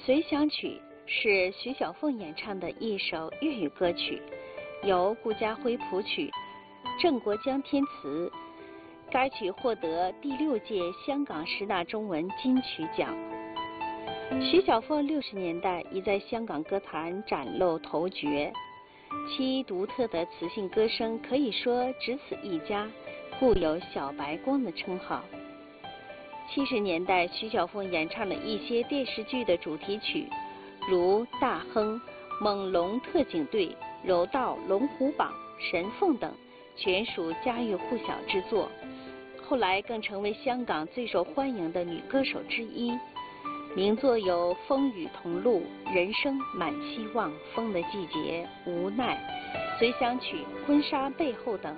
随想曲是徐小凤演唱的一首粤语歌曲，由顾嘉辉谱曲，郑国江填词。该曲获得第6届香港10大中文金曲奖。徐小凤60年代已在香港歌坛崭露头角，其独特的磁性歌声可以说只此一家，故有小白光的称号。70年代，徐小凤演唱了一些电视剧的主题曲，如《大亨》《猛龙特警队》《柔道龙虎榜》《神凤》等，全属家喻户晓之作。后来更成为香港最受欢迎的女歌手之一，名作有《风雨同路》《人生满希望》《风的季节》《无奈》《随想曲》《婚纱背后》等。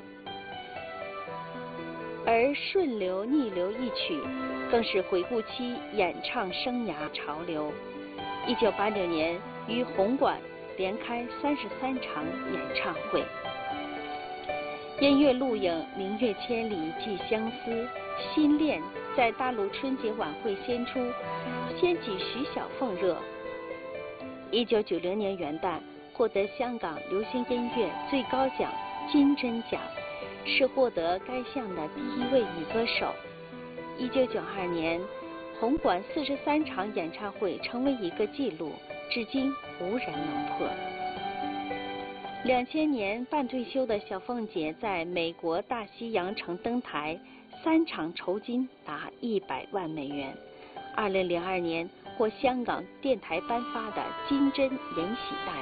而《顺流逆流》一曲更是回顾其演唱生涯潮流。1986年于红馆连开33场演唱会。音乐录影《明月千里寄相思》，新恋在大陆春节晚会先出，掀起徐小凤热。1990年元旦获得香港流行音乐最高奖金针奖，是获得该项的第1位女歌手。1992年红馆43场演唱会成为一个纪录，至今无人能破。2000年半退休的小凤姐在美国大西洋城登台，3场酬金达100万美元。2002年获香港电台颁发的金针延禧大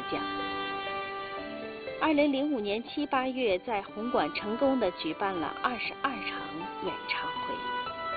奖。2005年7、8月在红馆成功地举办了22场演唱会。